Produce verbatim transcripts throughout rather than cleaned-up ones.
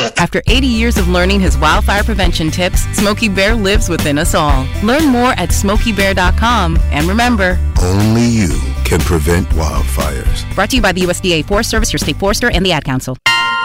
After eighty years of learning his wildfire prevention tips, Smokey Bear lives within us all. Learn more at smokey bear dot com. And remember, only you can prevent wildfires. Brought to you by the U S D A Forest Service, your state forester, and the Ad Council.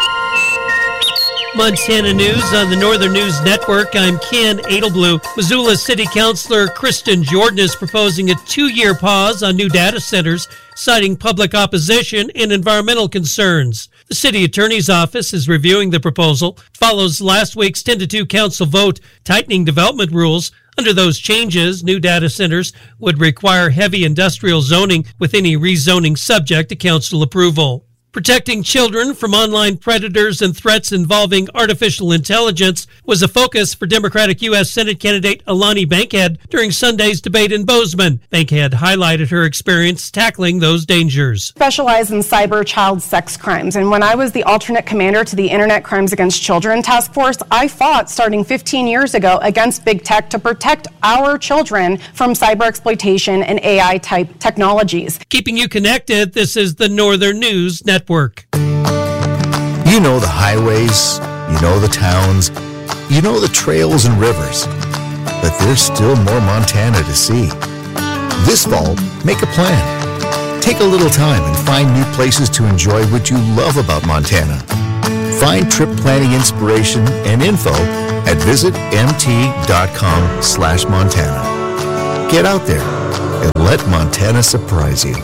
Montana News on the Northern News Network. I'm Ken Adelblue. Missoula City Councilor Kristen Jordan is proposing a two-year pause on new data centers, citing public opposition and environmental concerns. The city attorney's office is reviewing the proposal. Follows last week's ten to two council vote tightening development rules. Under those changes, new data centers would require heavy industrial zoning, with any rezoning subject to council approval. Protecting children from online predators and threats involving artificial intelligence was a focus for Democratic U S Senate candidate Alani Bankhead during Sunday's debate in Bozeman. Bankhead highlighted her experience tackling those dangers. Specialize in cyber child sex crimes, and when I was the alternate commander to the Internet Crimes Against Children Task Force, I fought starting fifteen years ago against big tech to protect our children from cyber exploitation and A I-type technologies. Keeping you connected, this is the Northern News Network. You know the highways, you know the towns, you know the trails and rivers, but there's still more Montana to see. This fall, make a plan. Take a little time and find new places to enjoy what you love about Montana. Find trip planning inspiration and info at visit m t dot com slash Montana. Get out there and let Montana surprise you.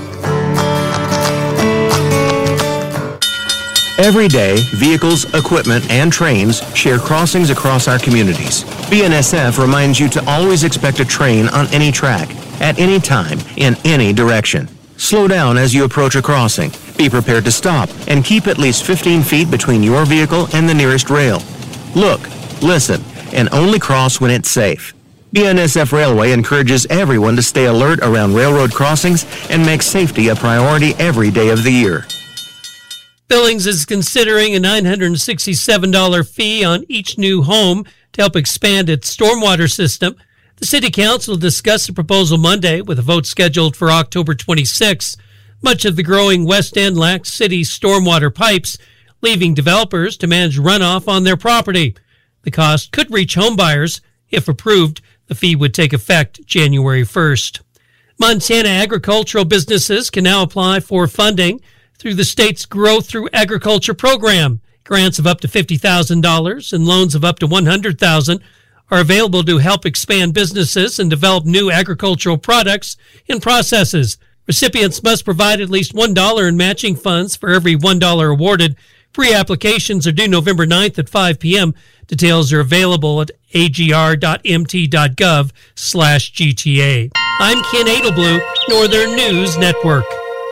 Every day, vehicles, equipment, and trains share crossings across our communities. B N S F reminds you to always expect a train on any track, at any time, in any direction. Slow down as you approach a crossing. Be prepared to stop, and keep at least fifteen feet between your vehicle and the nearest rail. Look, listen, and only cross when it's safe. B N S F Railway encourages everyone to stay alert around railroad crossings and make safety a priority every day of the year. Billings is considering a nine hundred sixty-seven dollars fee on each new home to help expand its stormwater system. The City Council discussed the proposal Monday with a vote scheduled for October twenty-sixth. Much of the growing West End lacks city stormwater pipes, leaving developers to manage runoff on their property. The cost could reach homebuyers. If approved, the fee would take effect January first. Montana agricultural businesses can now apply for funding through the state's Growth Through Agriculture program. Grants of up to fifty thousand dollars and loans of up to one hundred thousand dollars are available to help expand businesses and develop new agricultural products and processes. Recipients must provide at least one dollar in matching funds for every one dollar awarded. Pre-applications are due November ninth at five p.m. Details are available at a g r dot m t dot gov slash G T A. I'm Ken Adelblue, Northern News Network.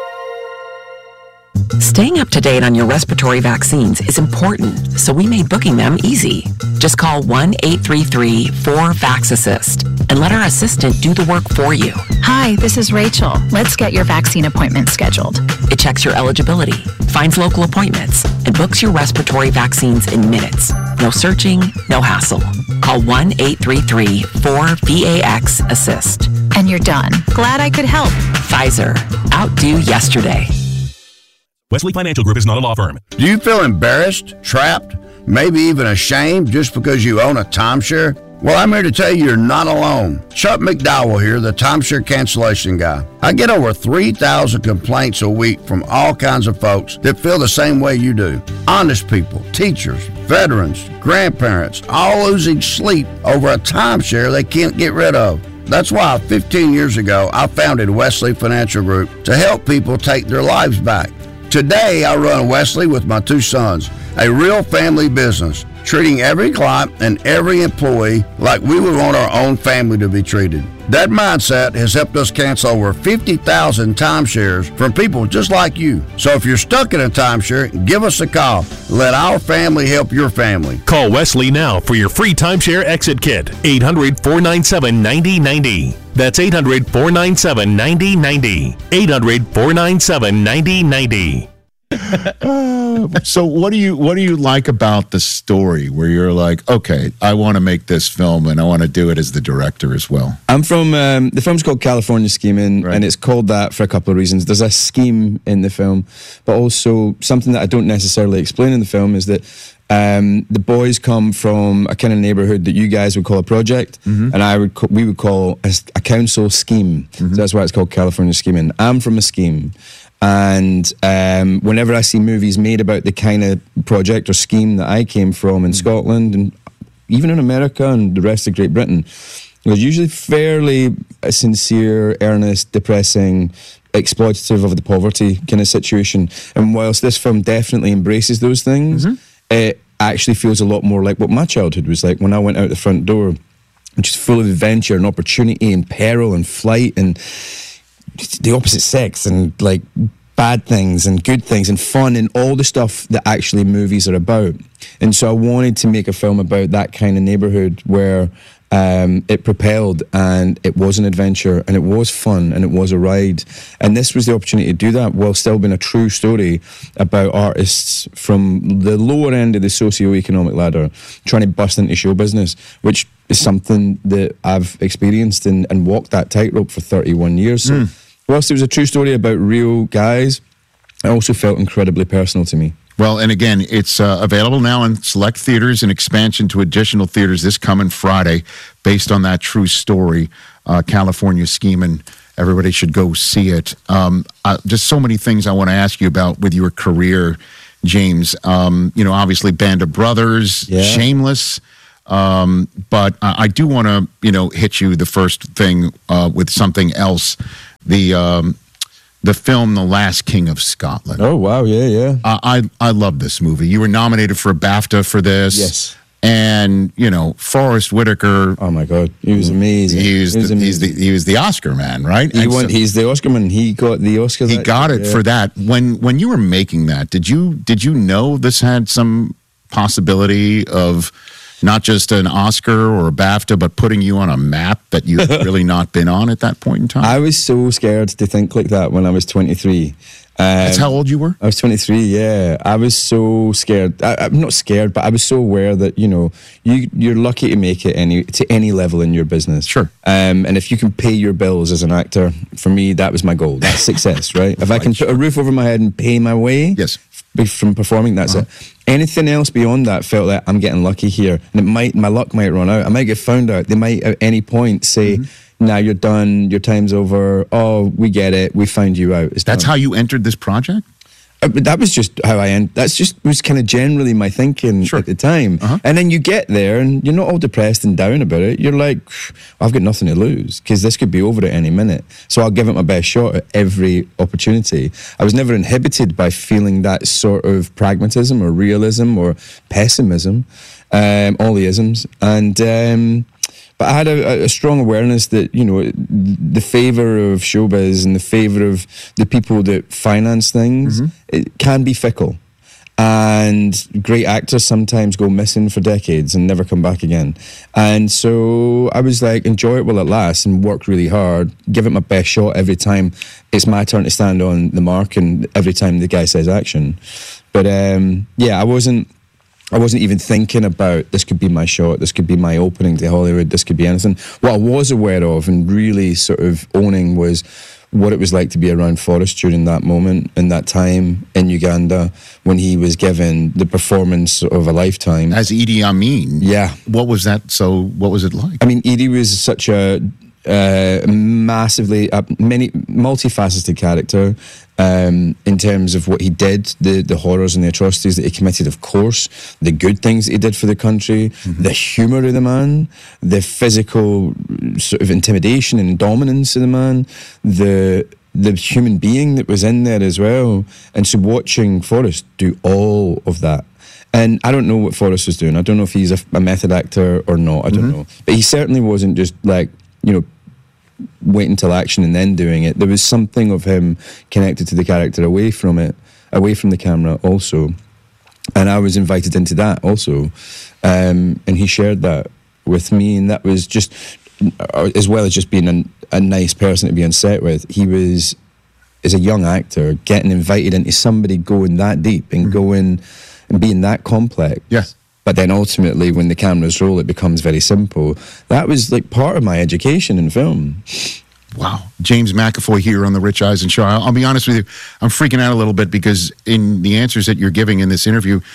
Staying up to date on your respiratory vaccines is important, so we made booking them easy. Just call one eight three three four VAX-ASSIST and let our assistant do the work for you. Hi, this is Rachel. Let's get your vaccine appointment scheduled. It checks your eligibility, finds local appointments, and books your respiratory vaccines in minutes. No searching, no hassle. Call one eight three three four VAX-ASSIST. And you're done. Glad I could help. Pfizer. Outdo yesterday. Wesley Financial Group is not a law firm. Do you feel embarrassed, trapped, maybe even ashamed just because you own a timeshare? Well, I'm here to tell you you're not alone. Chuck McDowell here, the timeshare cancellation guy. I get over three thousand complaints a week from all kinds of folks that feel the same way you do. Honest people, teachers, veterans, grandparents, all losing sleep over a timeshare they can't get rid of. That's why fifteen years ago, I founded Wesley Financial Group to help people take their lives back. Today, I run Wesley with my two sons, a real family business, treating every client and every employee like we would want our own family to be treated. That mindset has helped us cancel over fifty thousand timeshares from people just like you. So if you're stuck in a timeshare, give us a call. Let our family help your family. Call Wesley now for your free timeshare exit kit. eight hundred four nine seven nine zero nine zero. That's eight hundred four nine seven nine zero nine zero. eight hundred four nine seven nine zero nine zero. uh, so what do you what do you like about the story where you're like, okay, I want to make this film and I want to do it as the director as well? I'm from um, the film's called California Scheming, right. And it's called that for a couple of reasons. There's a scheme in the film, but also something that I don't necessarily explain in the film is that Um, the boys come from a kind of neighbourhood that you guys would call a project, mm-hmm. and I would co- we would call a, a council scheme. Mm-hmm. So that's why it's called California Scheming. I'm from a scheme. And um, whenever I see movies made about the kind of project or scheme that I came from in mm-hmm. Scotland and even in America and the rest of Great Britain, it was usually fairly sincere, earnest, depressing, exploitative of the poverty kind of situation. And whilst this film definitely embraces those things, mm-hmm. it actually feels a lot more like what my childhood was like when I went out the front door, which is full of adventure and opportunity and peril and flight and the opposite sex and like bad things and good things and fun and all the stuff that actually movies are about. And so I wanted to make a film about that kind of neighborhood where um, it propelled and it was an adventure and it was fun and it was a ride. And this was the opportunity to do that while still being a true story about artists from the lower end of the socio-economic ladder trying to bust into show business, which is something that I've experienced and, and walked that tightrope for thirty-one years. So mm. whilst it was a true story about real guys, it also felt incredibly personal to me. Well, and again, it's uh, available now in select theaters and expansion to additional theaters this coming Friday, based on that true story, uh, California Scheming. Everybody should go see it. Um, uh, just so many things I want to ask you about with your career, James. Um, you know, obviously Band of Brothers, yeah. Shameless. Um, but I, I do want to, you know, hit you the first thing uh, with something else. The um, the film The Last King of Scotland. Oh, wow, yeah, yeah. Uh, I I love this movie. You were nominated for a BAFTA for this. Yes. And, you know, Forrest Whitaker. Oh, my God. He was amazing. He was, he was, the, amazing. He's, the, he was the Oscar man, right? He won, so, he's the Oscar man. He got the Oscar. He that, got it yeah. for that. When when you were making that, did you did you know this had some possibility of not just an Oscar or a BAFTA, but putting you on a map that you've really not been on at that point in time? I was so scared to think like that when I was twenty-three. Um, That's how old you were? I was twenty-three, yeah. I was so scared. I, I'm not scared, but I was so aware that, you know, you, you're lucky to make it any to any level in your business. Sure. Um, and if you can pay your bills as an actor, for me, that was my goal. That's success, right? If right, I can sure. put a roof over my head and pay my way yes. from performing, that's uh-huh. it. Anything else beyond that felt like I'm getting lucky here. And it might, my luck might run out. I might get found out. They might at any point say, mm-hmm. now you're done, your time's over. Oh, we get it. We found you out. It's That's done. how you entered this project? Uh, but that was just how I end. That's just was kind of generally my thinking sure. at the time. Uh-huh. And then you get there and you're not all depressed and down about it. You're like, well, I've got nothing to lose because this could be over at any minute. So I'll give it my best shot at every opportunity. I was never inhibited by feeling that sort of pragmatism or realism or pessimism, um, all the isms. And um, but I had a, a strong awareness that, you know, the favour of showbiz and the favour of the people that finance things, mm-hmm. it can be fickle. And great actors sometimes go missing for decades and never come back again. And so I was like, enjoy it while it lasts and work really hard, give it my best shot every time it's my turn to stand on the mark and every time the guy says action. But um, yeah, I wasn't I wasn't even thinking about this could be my shot, this could be my opening to Hollywood, this could be anything. What I was aware of and really sort of owning was what it was like to be around Forrest during that moment, in that time in Uganda, when he was given the performance of a lifetime. As Idi Amin. Yeah. What was that? So what was it like? I mean, Idi was such a uh, massively, uh, many, multifaceted character. Um, in terms of what he did, the, the horrors and the atrocities that he committed, of course, the good things that he did for the country, mm-hmm. the humour of the man, the physical sort of intimidation and dominance of the man, the the human being that was in there as well. And so watching Forrest do all of that, and I don't know what Forrest was doing. I don't know if he's a, a method actor or not. I don't mm-hmm. know. But he certainly wasn't just like, you know, waiting till action and then doing it. There was something of him connected to the character away from it, away from the camera also. And I was invited into that also. Um, and he shared that with me. And that was just, as well as just being a, a nice person to be on set with, he was, as a young actor, getting invited into somebody going that deep and mm-hmm. going and being that complex. Yes. But then ultimately, when the cameras roll, it becomes very simple. That was like part of my education in film. Wow. James McAvoy here on The Rich Eisen Show. I'll, I'll be honest with you, I'm freaking out a little bit because in the answers that you're giving in this interview,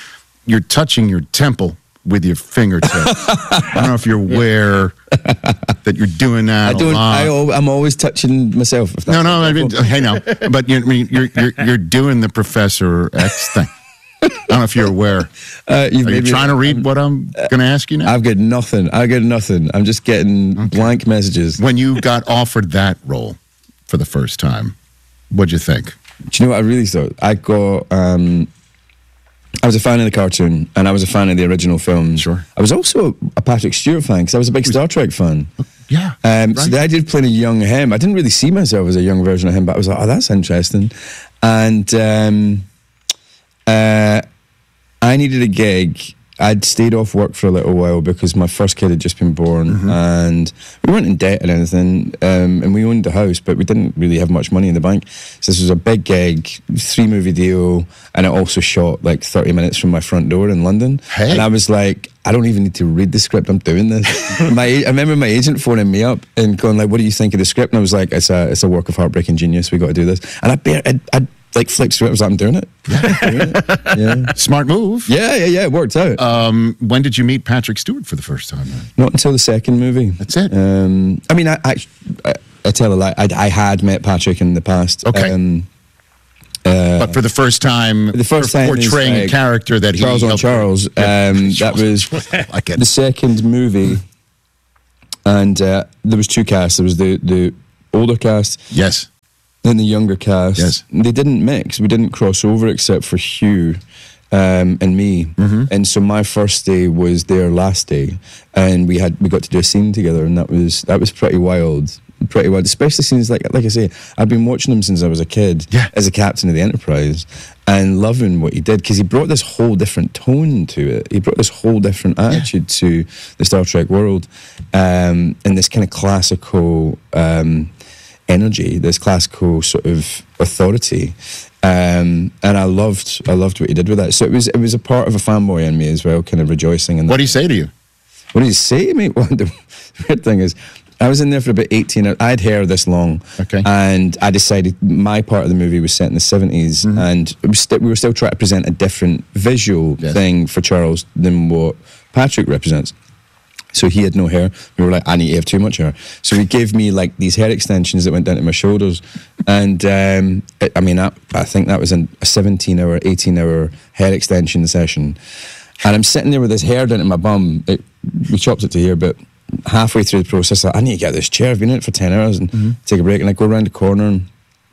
you're touching your temple with your fingertips. I don't know if you're aware that you're doing that. I don't. A lot. I, al- I'm always touching myself. If that's no, no. I mean, hey, no. But you, I mean, you're you're you're doing the Professor X thing. I don't know if you're aware. Uh, Are you trying to read I'm, what I'm going to ask you now? I've got nothing. I got nothing. I'm just getting okay. blank messages. When you got offered that role for the first time, what'd you think? Do you know what I really thought? I got. Um, I was a fan of the cartoon, and I was a fan of the original film. Sure. I was also a Patrick Stewart fan because I was a big Star Trek fan. Yeah. Um, right. So the idea of playing a young him, I didn't really see myself as a young version of him, but I was like, oh, that's interesting. And um, uh, I needed a gig. I'd stayed off work for a little while because my first kid had just been born, mm-hmm. and we weren't in debt or anything, um, and we owned a house, but we didn't really have much money in the bank. So this was a big gig, three movie deal, and it also shot like thirty minutes from my front door in London. Hey. And I was like, I don't even need to read the script. I'm doing this. my I remember my agent phoning me up and going like, "What do you think of the script?" And I was like, "It's a it's a work of heartbreaking genius. We got to do this." And I bare, I, I like flicked through it. I was like, I'm doing it. doing it. Yeah. Smart move. Yeah, yeah, yeah. It worked out. Um, when did you meet Patrick Stewart for the first time? Man? Not until the second movie. That's it. Um, I mean, I, I, I, I tell a lie. I, I had met Patrick in the past. Okay. Um, uh, but for the first time, the first time portraying like a character that he Charles on Charles. Um, that was I get the second movie, and uh, there was two casts. There was the the older cast. Yes. Then the younger cast. Yes. They didn't mix. We didn't cross over except for Hugh um, and me. Mm-hmm. And so my first day was their last day, and we had we got to do a scene together, and that was that was pretty wild. Pretty wild, especially scenes like like I say, I've been watching him since I was a kid, yeah. as a captain of the Enterprise, and loving what he did because he brought this whole different tone to it. He brought this whole different attitude yeah. to the Star Trek world, um, and this kind of classical um, energy, this classical sort of authority, um, and I loved I loved what he did with that. So it was it was a part of a fanboy in me as well, kind of rejoicing. In what that. did he say to you? What did he say to me? Well, the weird thing is, I was in there for about eighteen hours. I had hair this long. Okay. And I decided my part of the movie was set in the seventies, mm-hmm. and it was st- we were still trying to present a different visual yes. thing for Charles than what Patrick represents. So he had no hair. We were like, I need to have too much hair. So he gave me like these hair extensions that went down to my shoulders. And um, it, I mean, I, I think that was an, a seventeen hour, eighteen hour hair extension session. And I'm sitting there with this hair down to my bum. It, we chopped it to here, but halfway through the process, I, I need to get this chair. I've been in it for ten hours and mm-hmm. take a break. And I go around the corner and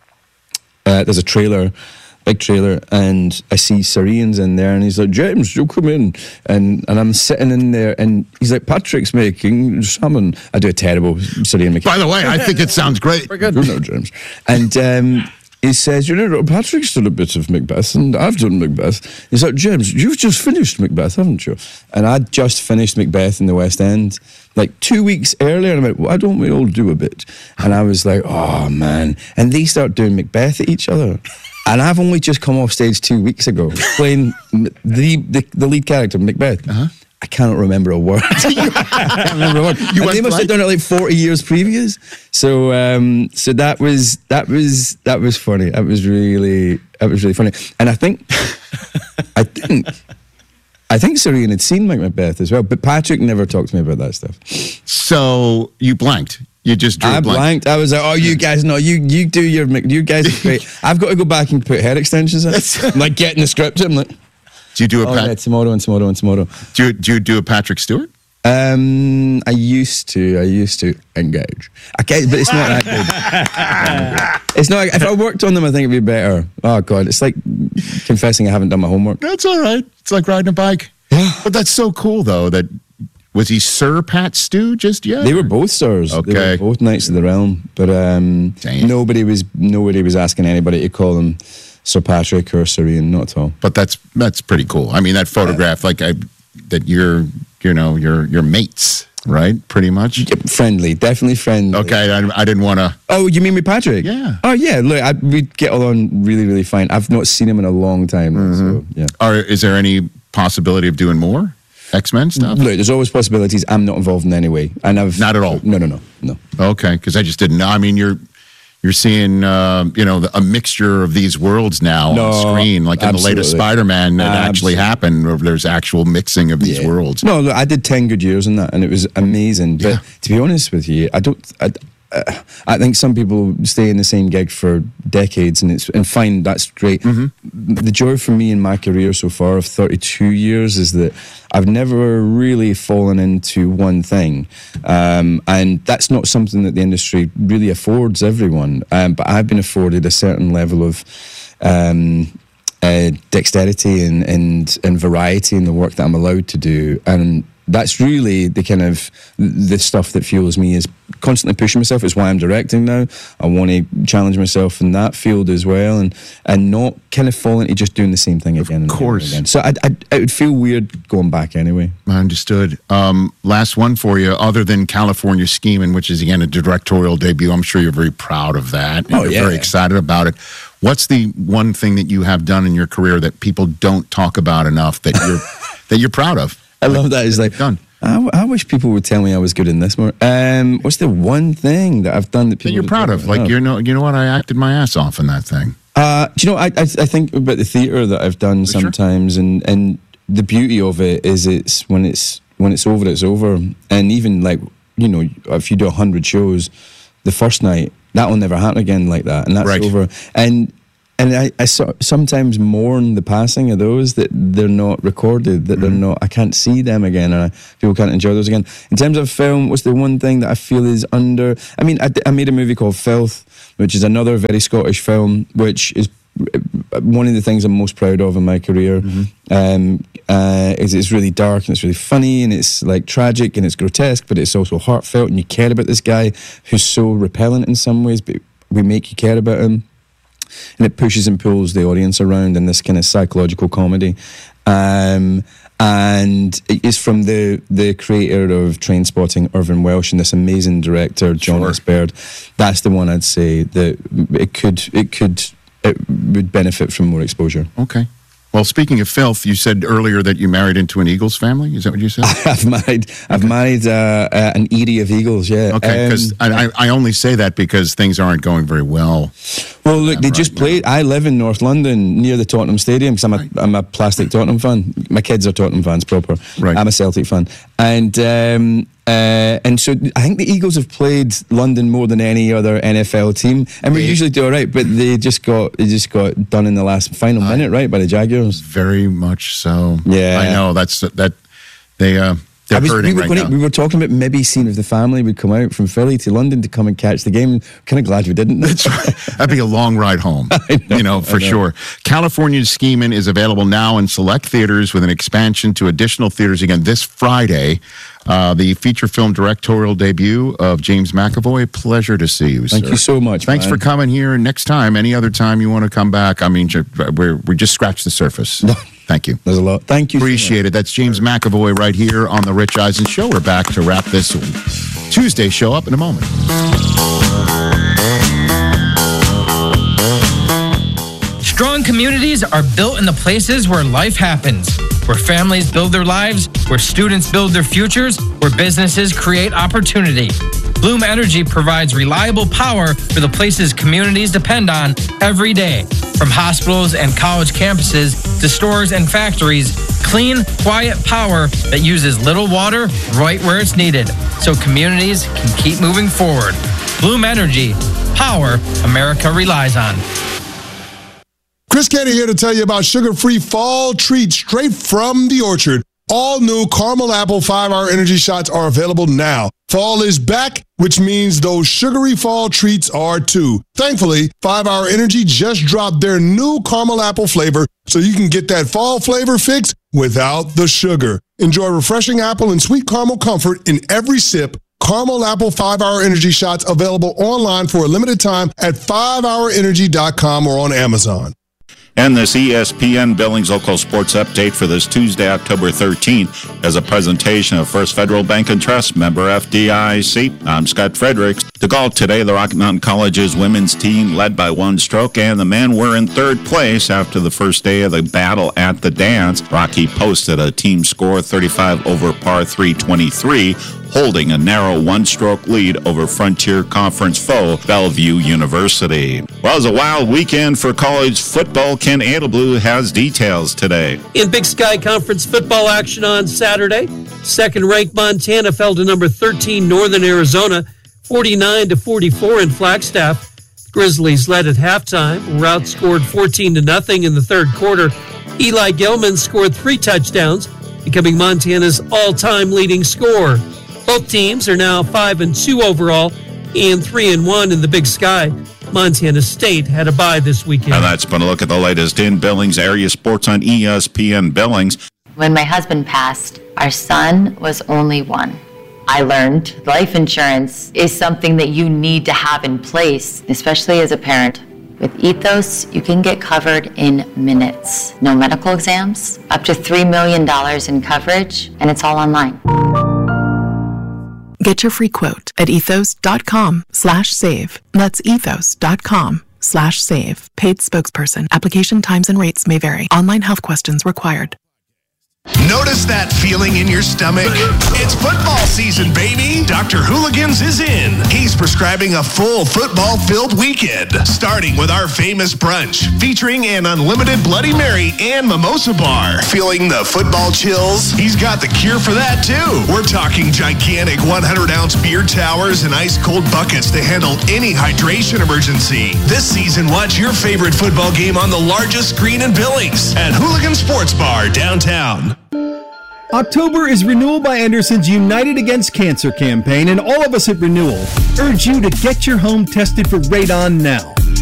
uh, there's a trailer, big trailer, and I see Syrians in there, and he's like, James, you'll come in. And and I'm sitting in there, and he's like, Patrick's making salmon. I do a terrible Syrian making. By the way, I think it sounds great. Very good. You know, James. And um, he says, you know, Patrick's done a bit of Macbeth, and I've done Macbeth. He's like, James, you've just finished Macbeth, haven't you? And I'd just finished Macbeth in the West End, like two weeks earlier, and I went, why don't we all do a bit? And I was like, oh, man. And they start doing Macbeth at each other. And I've only just come off stage two weeks ago playing the the, the lead character, Macbeth. Uh-huh. I cannot remember a word. I can't remember a word. You and they must have done it like forty years previous. So, um, so that was that was that was funny. That was really that was really funny. And I think, I think, I think Syrian had seen Macbeth as well, but Patrick never talked to me about that stuff. So you blanked. You just drew I blank. blanked. I was like, "Oh, you guys know. You you do your. You guys are great. I've got to go back and put hair extensions in. I'm like getting the script. I'm like, do you do a oh, Pat- yeah, tomorrow and tomorrow and tomorrow? Do you, do you do a Patrick Stewart? Um, I used to. I used to engage. I can't, but it's not that good. It's not. If I worked on them, I think it'd be better. Oh God, it's like confessing I haven't done my homework. That's all right. It's like riding a bike. Yeah, but that's so cool though. That was he Sir Pat Stew just yet? They were both sirs. Okay, they were both Knights of the Realm. But um, Dang. nobody was nobody was asking anybody to call them Sir Patrick or Sir Ian. Not at all. But that's that's pretty cool. I mean, that photograph, like I, that you're, you know, your your mates, right? Pretty much. Yeah, friendly, definitely friendly. Okay, I, I didn't want to. Oh, you mean with Patrick? Yeah. Oh, yeah. Look, I, we'd get along really, really fine. I've not seen him in a long time. Mm-hmm. So, yeah. Are, is there any possibility of doing more X-Men stuff? Look, there's always possibilities. I'm not involved in any way. And I've not at all. No, no, no, no. Okay, because I just didn't know. I mean, you're you're seeing, uh, you know, a mixture of these worlds now no, on the screen. Like in absolutely. the latest Spider-Man, it Absolutely. actually happened. Where there's actual mixing of these yeah. worlds. No, look, I did ten good years in that, and it was amazing. But Yeah. to be honest with you, I don't. I, uh, I think some people stay in the same gig for decades, and it's and fine, that's great. Mm-hmm. The joy for me in my career so far of thirty-two years is that I've never really fallen into one thing, um, and that's not something that the industry really affords everyone. Um, but I've been afforded a certain level of um, uh, dexterity and, and and variety in the work that I'm allowed to do, and that's really the kind of the stuff that fuels me, is constantly pushing myself. It's why I'm directing now. I want to challenge myself in that field as well, and and not kind of fall into just doing the same thing again and Of course. again. So I, I, it would feel weird going back anyway. I understood. Um, last one for you. Other than California Scheming, which is again a directorial debut, I'm sure you're very proud of that. And Oh, you're yeah. very excited about it. What's the one thing that you have done in your career that people don't talk about enough that you're that you're proud of? I love that. It's like, done. I, I wish people would tell me I was good in this more. Um, what's the one thing that I've done that people That you're don't proud talk of. about? Like, you know, you know what? I acted my ass off in that thing. Uh, do you know, I, I I think about the theatre that I've done Sure. sometimes, and, and the beauty of it is it's when it's when it's over, it's over. And even like, you know, if you do a hundred shows, the first night that will never happen again like that, and that's Right. over. And and I, I so, sometimes mourn the passing of those that they're not recorded, that they're not. I can't see them again, and I, people can't enjoy those again. In terms of film, what's the one thing that I feel is under? I mean, I, I made a movie called Filth, which is another very Scottish film, which is one of the things I'm most proud of in my career. Mm-hmm. Um, uh, is it's really dark and it's really funny and it's like tragic and it's grotesque, but it's also heartfelt, and you care about this guy who's so repellent in some ways, but we make you care about him. And it pushes and pulls the audience around in this kind of psychological comedy. Um, and it's from the the creator of Trainspotting, Irvin Welsh, and this amazing director, John Sure. S. Baird. That's the one I'd say that it could it could it would benefit from more exposure. Okay. Well, speaking of filth, you said earlier that you married into an Eagles family. Is that what you said? I've married I've married uh, uh, an Edie of Eagles. Yeah. Okay, because Um, I, I only say that because things aren't going very well. Well, look, they right just now. played. I live in North London, near the Tottenham Stadium, because I'm a I'm a plastic Tottenham fan. My kids are Tottenham fans proper. Right. I'm a Celtic fan, and um, uh, and so I think the Eagles have played London more than any other N F L team, and we They- usually do all right. But they just got they just got done in the last final minute, right, by the Jaguars. Very much so. Yeah. I know. That's that. They uh, they're I was- hurting we, were right gonna- now. we were talking about maybe seeing if the family would come out from Philly to London to come and catch the game. Kind of glad we didn't. That's right. That'd be a long ride home. know, you know, for I know. sure. California Scheming is available now in select theaters with an expansion to additional theaters again this Friday. Uh, the feature film directorial debut of James McAvoy. Pleasure to see you, Thank sir. you so much. Thanks man. for coming here. Next time, any other time you want to come back, I mean, ju- we're, we just scratched the surface. Thank you. There's a lot. Thank you. so much. Appreciate it. That's James McAvoy right here on The Rich Eisen Show. We're back to wrap this Tuesday show up in a moment. Strong communities are built in the places where life happens, where families build their lives, where students build their futures, where businesses create opportunity. Bloom Energy provides reliable power for the places communities depend on every day. From hospitals and college campuses to stores and factories, clean, quiet power that uses little water right where it's needed, so communities can keep moving forward. Bloom Energy, power America relies on. Chris Canty here to tell you about sugar-free fall treats straight from the orchard. All new caramel apple five-hour energy shots are available now. Fall is back, which means those sugary fall treats are too. Thankfully, five-hour Energy just dropped their new caramel apple flavor, so you can get that fall flavor fix without the sugar. Enjoy refreshing apple and sweet caramel comfort in every sip. Caramel Apple five-hour Energy shots available online for a limited time at five hour energy dot com or on Amazon. And this E S P N Billings Local Sports Update for this Tuesday, October thirteenth, as a presentation of First Federal Bank and Trust, member F D I C. I'm Scott Fredericks. To golf today, the Rocky Mountain College's women's team led by one stroke, and the men were in third place after the first day of the battle at the dance. Rocky posted a team score thirty-five over par three twenty-three. holding a narrow one-stroke lead over Frontier Conference foe Bellevue University. Well, it was a wild weekend for college football. Ken Adelblue has details today. In Big Sky Conference football action on Saturday, second-ranked Montana fell to number thirteen Northern Arizona, forty-nine to forty-four in Flagstaff. Grizzlies led at halftime, were outscored fourteen to nothing in the third quarter. Eli Gilman scored three touchdowns, becoming Montana's all-time leading scorer. Both teams are now five and two overall and three and one in the Big Sky. Montana State had a bye this weekend. And that's been a look at the latest in Billings area sports on E S P N Billings. When my husband passed, our son was only one. I learned life insurance is something that you need to have in place, especially as a parent. With Ethos, you can get covered in minutes. No medical exams, up to three million dollars in coverage, and it's all online. Get your free quote at ethos.com slash save. That's ethos.com slash save. Paid spokesperson. Application times and rates may vary. Online health questions required. Notice that feeling in your stomach? It's football season, baby! Doctor Hooligans is in. He's prescribing a full football-filled weekend, starting with our famous brunch, featuring an unlimited Bloody Mary and mimosa bar. Feeling the football chills? He's got the cure for that, too. We're talking gigantic one hundred ounce beer towers and ice-cold buckets to handle any hydration emergency. This season, watch your favorite football game on the largest screen in Billings at Hooligan Sports Bar downtown. October is Renewal by Anderson's United Against Cancer campaign, and all of us at Renewal urge you to get your home tested for radon now.